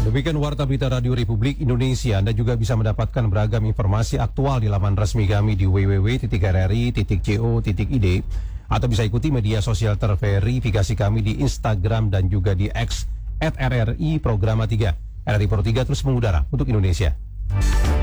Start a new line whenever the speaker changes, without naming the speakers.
demikian Warta Berita Radio Republik Indonesia. Anda juga bisa mendapatkan beragam informasi aktual di laman resmi kami di www.rri.co.id atau bisa ikuti media sosial terverifikasi kami di Instagram dan juga di X @RRI Programa 3. RRI Pro 3 terus mengudara untuk Indonesia.